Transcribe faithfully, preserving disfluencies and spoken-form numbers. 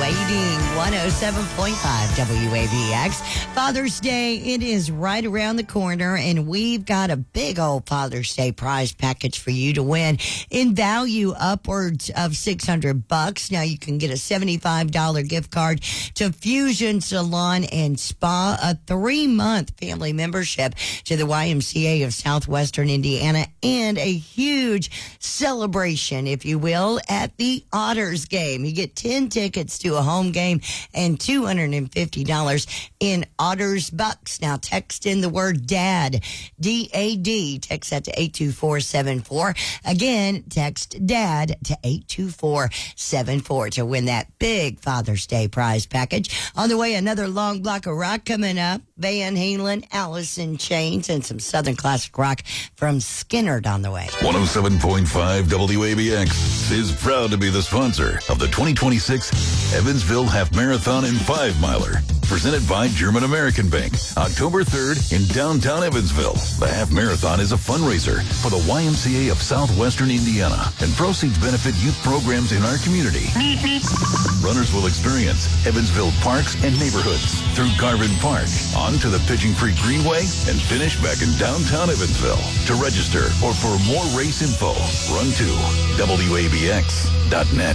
waiting. one oh seven point five W A B X. Father's Day, it is right around the corner, and we've got a big old Father's Day prize package for you to win in value upwards of six hundred bucks. Now you can get a seventy-five dollars gift card to Fusion Salon and Spa, a three-month family membership to the Y M C A of Southwestern Indiana, and a huge celebration, if you will, at the Otters game. You get ten tickets to a home game and two hundred fifty dollars in Otters bucks. Now text in the word DAD, D A D. Text that to eight two four seven four. Again, text DAD to eight two four seven four to win that big Father's Day prize package. On the way, another long block of rock coming up. Van Halen, Alice in Chains, and some Southern classic rock from Skinnerd on the way. one oh seven point five W A B X is proud to be the sponsor of the twenty twenty-six Evansville Half Marathon and Five Miler, presented by German American Bank, October third in downtown Evansville. The Half Marathon is a fundraiser for the Y M C A of Southwestern Indiana, and proceeds benefit youth programs in our community. Runners will experience Evansville parks and neighborhoods through Garvin Park, on to the Pigeon Creek Greenway, and finish back in downtown Evansville. To register or for more race info, run to W A B X dot net.